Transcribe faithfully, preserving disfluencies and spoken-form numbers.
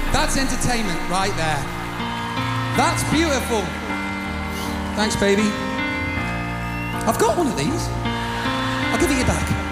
That's entertainment right there. That's beautiful. Thanks, baby. I've got one of these. I'll give it you back.